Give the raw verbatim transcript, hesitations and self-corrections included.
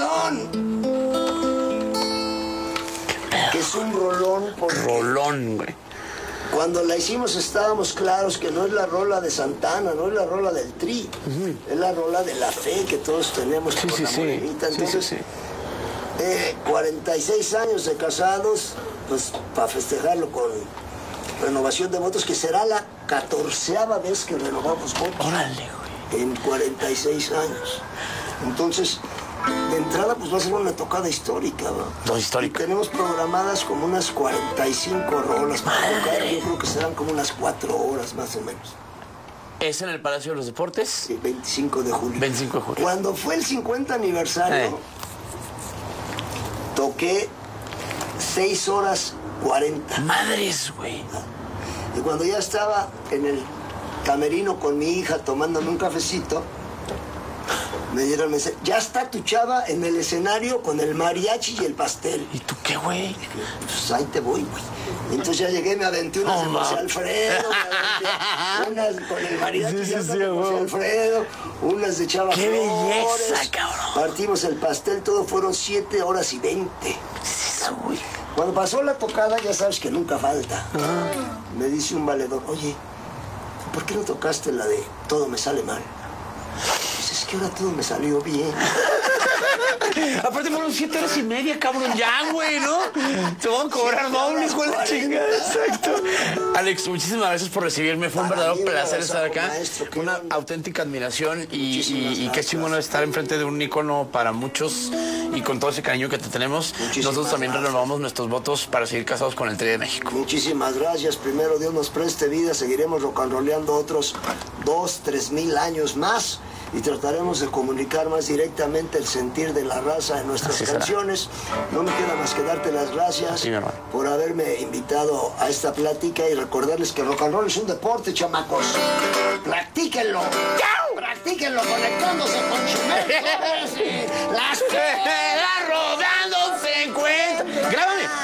canción. Que es un rolón. Porque rolón, güey. Cuando la hicimos estábamos claros que no es la rola de Santana, no es la rola del Tri, uh-huh. es la rola de la fe que todos tenemos sí, con sí, la morenita. Sí, Entonces, sí, sí. Eh, cuarenta y seis años de casados, pues para festejarlo con renovación de votos, que será la catorceava vez que renovamos votos. Órale, güey. En cuarenta y seis años. Entonces, de entrada, pues va a ser una tocada histórica, ¿no? No, histórica. Y tenemos programadas como unas cuarenta y cinco rolas para tocar. Yo creo que serán como unas cuatro horas más o menos. ¿Es en el Palacio de los Deportes? Sí, veinticinco de julio. veinticinco de julio. Cuando fue el cincuenta aniversario, eh. toqué seis horas cuarenta. Madres, güey. Y cuando ya estaba en el camerino con mi hija tomándome un cafecito, me dieron mensaje, ya está tu chava en el escenario con el mariachi y el pastel. ¿Y tú qué, güey? Pues ahí te voy, güey. Entonces ya llegué, me aventé unas oh, de José Alfredo, me aventé unas con el mariachi sí, sí, sí, de José Alfredo, unas de Chava ¡Qué Flores, belleza, cabrón! Partimos el pastel, todo fueron siete horas y veinte. ¿Qué es eso, güey? Cuando pasó la tocada, ya sabes que nunca falta. Ah. Me dice un valedor, oye, ¿por qué no tocaste la de Todo me sale mal? Pues es que ahora todo me salió bien. Aparte fueron siete horas y media, cabrón, ya, güey, ¿no? Te van a cobrar doble, hijo de la chingada. Exacto. Alex, muchísimas gracias por recibirme. Fue un Para verdadero mí, placer estar acá. Maestro, una bueno. auténtica admiración y, y, y qué chingón estar enfrente de un ícono para muchos y con todo ese cariño que te tenemos. Muchísimas Nosotros también gracias. renovamos nuestros votos para seguir casados con el Tri de México. Muchísimas gracias. Primero Dios nos preste vida. Seguiremos rock and rolleando otros dos, tres mil años más. Y trataremos de comunicar más directamente el sentir de la raza en nuestras Así canciones. será. No me queda más que darte las gracias sí, por haberme invitado a esta plática y recordarles que el rock and roll es un deporte, chamacos. Practíquenlo. Practíquenlo conectándose con Chumel. Las rodando se encuentran. Grábame.